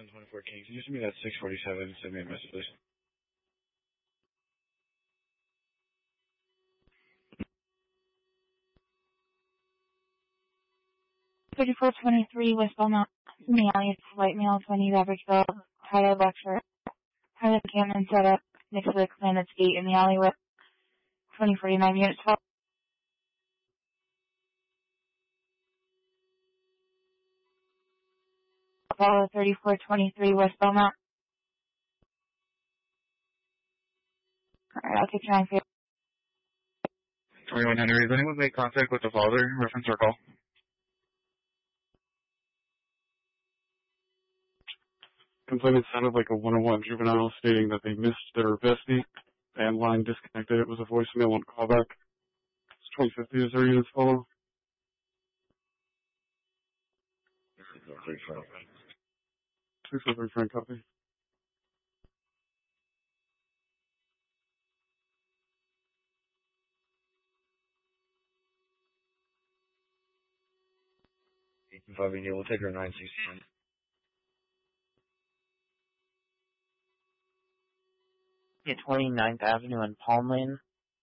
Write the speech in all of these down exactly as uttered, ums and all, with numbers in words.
Island twenty-four King. Can you send me that six forty-seven and send me a message, please? thirty-four twenty-three West Belmont, Alley, white male, twenty, Averageville, Tyler Lecture, Tyler Cameron set up next to the Planet Gate in the alley with twenty forty-nine units. Follow thirty-four twenty-three West Belmont. Alright, I'll take nine fifty. twenty-one hundred. Has anyone made contact with the father? Reference or call? Complainant sounded like a one oh one juvenile stating that they missed their bestie and line disconnected. It was a voicemail on callback. It's twenty fifty. Is there units follow? two four three Frank, copy. eight five, we'll take her nine sixteen. Get twenty-ninth Avenue and Palm Lane.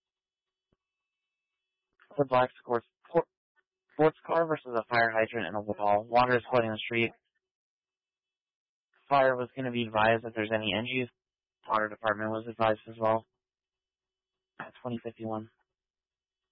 The black sports, sports car versus a fire hydrant and a wall. Water is flooding the street. Fire was going to be advised if there's any N Gs. Water department was advised as well. At twenty fifty-one.